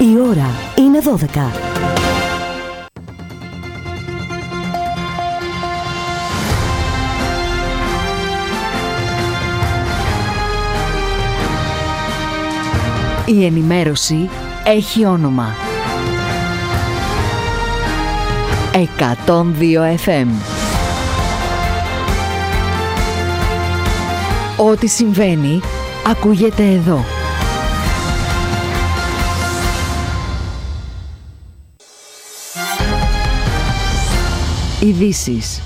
Η ώρα είναι 12. Η ενημέρωση έχει όνομα. 102 FM. Ό,τι συμβαίνει, ακούγεται εδώ. Ειδήσεις.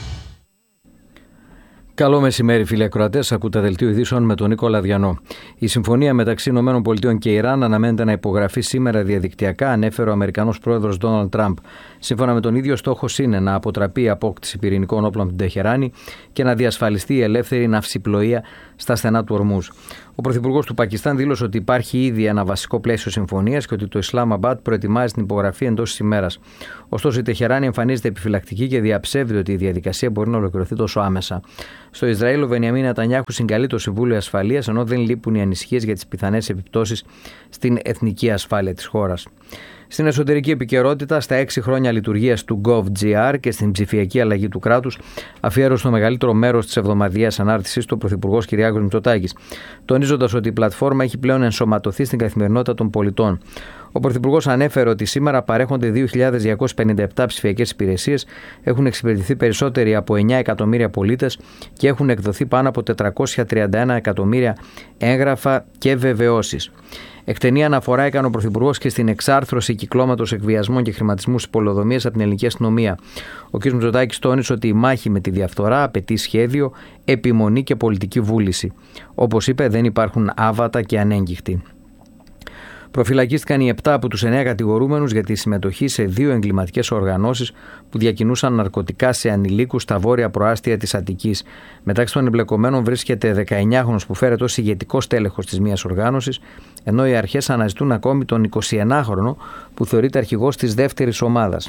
Καλό μεσημέρι, φίλοι ακροατές. Ακούτε δελτίο ειδήσεων με τον Νίκο Λαδιανό. Η συμφωνία μεταξύ ΗΠΑ και Ιράν αναμένεται να υπογραφεί σήμερα διαδικτυακά, ανέφερε ο Αμερικανός πρόεδρος Ντόναλντ Τραμπ. Σύμφωνα με τον ίδιο, στόχος είναι να αποτραπεί η απόκτηση πυρηνικών όπλων από την Τεχεράνη και να διασφαλιστεί η ελεύθερη ναυσιπλοεία στα στενά του Ορμούζ. Ο πρωθυπουργός του Πακιστάν δήλωσε ότι υπάρχει ήδη ένα βασικό πλαίσιο συμφωνίας και ότι το Ισλάμαμπαντ προετοιμάζει την υπογραφή εντός της ημέρας. Ωστόσο, η Τεχεράνη εμφανίζεται επιφυλακτική και διαψεύδει ότι η διαδικασία μπορεί να ολοκληρωθεί τόσο άμεσα. Στο Ισραήλ, ο Μπενιαμίν Νετανιάχου συγκαλεί το Συμβούλιο Ασφαλείας, ενώ δεν λείπουν οι ανησυχίες για τις πιθανές επιπτώσεις στην εθνική ασφάλεια της χώρας. Στην εσωτερική επικαιρότητα, στα 6 χρόνια λειτουργίας του GovGR και στην ψηφιακή αλλαγή του κράτους, αφιέρωσε το μεγαλύτερο μέρος της εβδομαδιαίας ανάρτησης του ο Πρωθυπουργός Κυριάκος Μητσοτάκης, τονίζοντας ότι η πλατφόρμα έχει πλέον ενσωματωθεί στην καθημερινότητα των πολιτών. Ο Πρωθυπουργός ανέφερε ότι σήμερα παρέχονται 2.257 ψηφιακές υπηρεσίες, έχουν εξυπηρετηθεί περισσότεροι από 9 εκατομμύρια πολίτες και έχουν εκδοθεί πάνω από 431 εκατομμύρια έγγραφα και βεβαιώσεις. Εκτενή αναφορά έκανε ο Πρωθυπουργός και στην εξάρθρωση κυκλώματος εκβιασμών και χρηματισμού στις πολεοδομίες από την ελληνική αστυνομία. Ο κ. Μητσοτάκης τόνισε ότι η μάχη με τη διαφθορά απαιτεί σχέδιο, επιμονή και πολιτική βούληση. Όπως είπε, δεν υπάρχουν άβατα και ανέγκυχτοι. Προφυλακίστηκαν οι 7 από τους 9 κατηγορούμενους για τη συμμετοχή σε 2 εγκληματικές οργανώσεις που διακινούσαν ναρκωτικά σε ανηλίκους στα βόρεια προάστια της Αττικής. Μεταξύ των εμπλεκομένων βρίσκεται 19χρονος που φέρεται ως ηγετικός τέλεχος της μίας οργάνωσης, ενώ οι αρχές αναζητούν ακόμη τον 21χρονο που θεωρείται αρχηγός της δεύτερης ομάδας.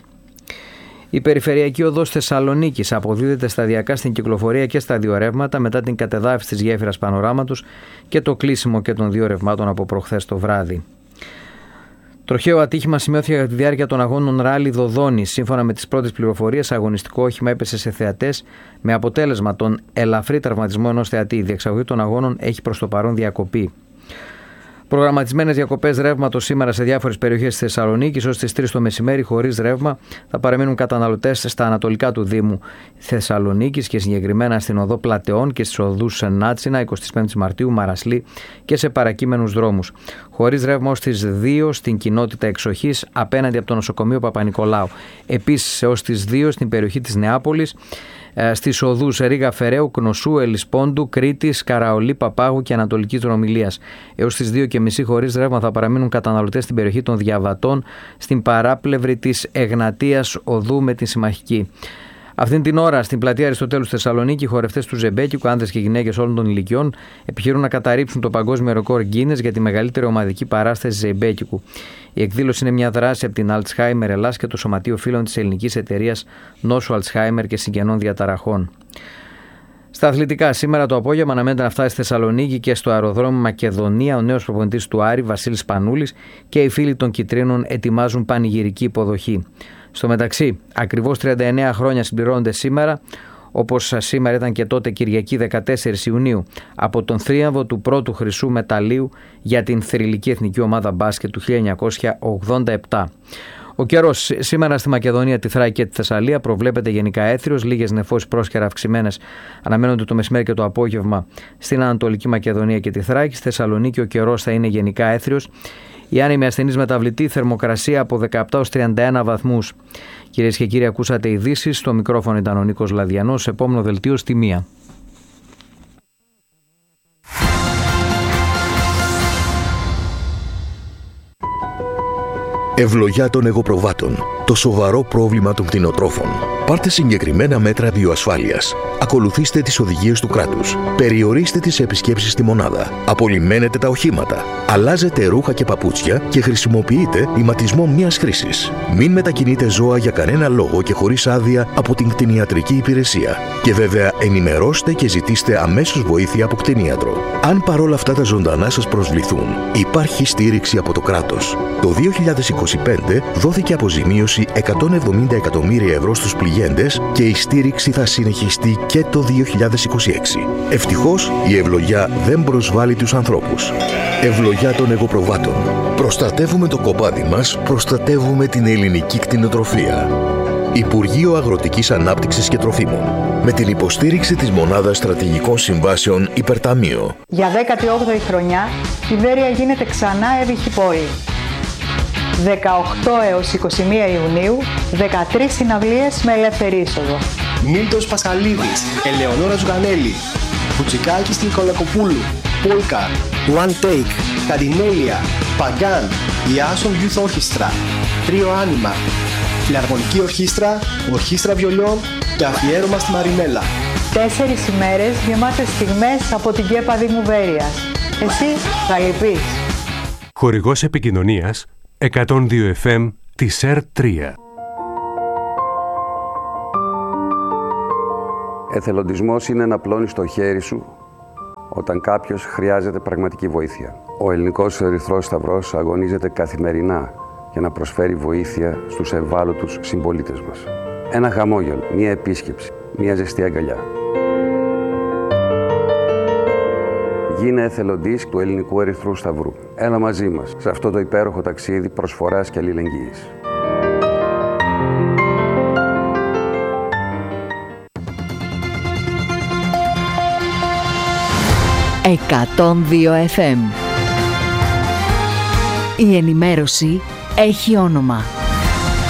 Η περιφερειακή οδός Θεσσαλονίκης αποδίδεται σταδιακά στην κυκλοφορία και στα 2 ρεύματα μετά την κατεδάφιση της γέφυρας Πανοράματος και το κλείσιμο και των 2 ρευμάτων από προχθές το βράδυ. Τροχαίο ατύχημα σημειώθηκε κατά τη διάρκεια των αγώνων ράλι Δοδόνης. Σύμφωνα με τις πρώτες πληροφορίες, αγωνιστικό όχημα έπεσε σε θεατές με αποτέλεσμα τον ελαφρύ τραυματισμό ενός θεατή. Η διεξαγωγή των αγώνων έχει προς το παρόν διακοπεί. Προγραμματισμένες διακοπές ρεύματος σήμερα σε διάφορες περιοχές της Θεσσαλονίκης ως τις 3 το μεσημέρι χωρίς ρεύμα θα παραμείνουν καταναλωτές στα ανατολικά του Δήμου Θεσσαλονίκης και συγκεκριμένα στην οδό Πλατεών και στις οδούς Νάτσινα, 25 Μαρτίου, Μαρασλή και σε παρακείμενους δρόμους. Χωρίς ρεύμα ως τις 2 στην κοινότητα Εξοχής απέναντι από το νοσοκομείο Παπα-Νικολάου. Επίσης έως τις 2 στην περιοχή της Νεάπολης, στις οδούς Ρήγα Φεραίου, Κνωσού, Ελισπόντου, Κρήτης, Καραολί, Παπάγου και Ανατολικής Δρομιλίας. Έως τις 2:30 χωρίς ρεύμα θα παραμείνουν καταναλωτές στην περιοχή των Διαβατών, στην παράπλευρη της Εγνατίας οδού με τη Συμμαχική. Αυτήν την ώρα στην πλατεία Αριστοτέλου στη Θεσσαλονίκη, οι χορευτές του Ζεμπέκικου, άνδρες και γυναίκες όλων των ηλικιών, επιχειρούν να καταρρύψουν το παγκόσμιο ρεκόρ Guinness για τη μεγαλύτερη ομαδική παράσταση Ζεμπέκικου. Η εκδήλωση είναι μια δράση από την Alzheimer Ελλάς και το Σωματείο Φίλων της Ελληνικής Εταιρείας Νόσου Alzheimer και Συγγενών Διαταραχών. Στα αθλητικά, σήμερα το απόγευμα αναμένεται να φτάσει στη Θεσσαλονίκη και στο αεροδρόμιο Μακεδονία ο νέος προπονητής του Άρη, Βασίλης Πανούλης, και οι φίλοι των Κιτρίνων ετοιμάζουν πανηγυρική υποδοχή. Στο μεταξύ, ακριβώς 39 χρόνια συμπληρώνονται σήμερα, όπως σήμερα ήταν και τότε Κυριακή 14 Ιουνίου, από τον θρίαμβο του πρώτου χρυσού μεταλλίου για την θρυλική εθνική ομάδα μπάσκετ του 1987. Ο καιρός σήμερα στη Μακεδονία, τη Θράκη και τη Θεσσαλία προβλέπεται γενικά έθριος, λίγες νεφώσεις πρόσκαιρα αυξημένες αναμένονται το μεσημέρι και το απόγευμα στην Ανατολική Μακεδονία και τη Θράκη. Στη Θεσσαλονίκη ο καιρός θα είναι γενικά έθριος. Η άνεμη ασθενής μεταβλητή, θερμοκρασία από 17 ως 31 βαθμούς. Κυρίες και κύριοι, ακούσατε ειδήσεις. Στο μικρόφωνο ήταν ο Νίκος Λαδιανός. Σε επόμενο δελτίο στη 1. Ευλογιά των εγωπροβάτων. Το σοβαρό πρόβλημα των κτηνοτρόφων. Πάρτε συγκεκριμένα μέτρα βιοασφάλειας. Ακολουθήστε τις οδηγίες του κράτους. Περιορίστε τις επισκέψεις στη μονάδα. Απολυμμένετε τα οχήματα. Αλλάζετε ρούχα και παπούτσια και χρησιμοποιείτε ηματισμό μιας χρήσης. Μην μετακινείτε ζώα για κανένα λόγο και χωρίς άδεια από την κτηνιατρική υπηρεσία. Και βέβαια ενημερώστε και ζητήστε αμέσως βοήθεια από κτηνίατρο. Αν παρόλα αυτά τα ζωντανά σας προσβληθούν, υπάρχει στήριξη από το κράτος. Το 2025 δόθηκε αποζημίωση 170 εκατομμύρια ευρώ στους πληγέντες και η στήριξη θα συνεχιστεί και το 2026. Ευτυχώς, η ευλογιά δεν προσβάλλει τους ανθρώπους. Ευλογιά των εγωπροβάτων. Προστατεύουμε το κοπάδι μας, προστατεύουμε την ελληνική κτηνοτροφία. Υπουργείο Αγροτικής Ανάπτυξης και Τροφίμων. Με την υποστήριξη της Μονάδας Στρατηγικών Συμβάσεων Υπερταμείο. Για 18η χρονιά, η Βέρεια γίνεται ξανά εύηχη πόλη. 18 έως 21 Ιουνίου, 13 συναυλίες με ελεύθερη είσοδο. Μίλτος Πασχαλίδης, Ελεονόρα Ζουγανέλη, Μπουτσικάκης Νικολακοπούλου, Πόλκα, One Take, Καντινέλια, Παγκάν, Ιάσον Youth Orchestra, Τρίο Άνιμα, Φιλαρμονική Ορχήστρα, Ορχήστρα Βιολιών και αφιέρωμα στη Μαρινέλα. 4 ημέρες γεμάτες στιγμές από την Κέπα Δήμου Βέρειας. Εσύ θα λυπείς. Χορηγός επικοινωνίας 102 FM της ΕΡΤ3. Εθελοντισμός είναι να πλώνεις το χέρι σου όταν κάποιος χρειάζεται πραγματική βοήθεια. Ο Ελληνικός Ερυθρός Σταυρός αγωνίζεται καθημερινά για να προσφέρει βοήθεια στους ευάλωτους συμπολίτες μας. Ένα χαμόγελο, μία επίσκεψη, μία ζεστή αγκαλιά. Γίνε εθελοντής του Ελληνικού Ερυθρού Σταυρού. Έλα μαζί μας σε αυτό το υπέροχο ταξίδι προσφοράς και αλληλεγγύης. «102 FM». Η ενημέρωση έχει όνομα.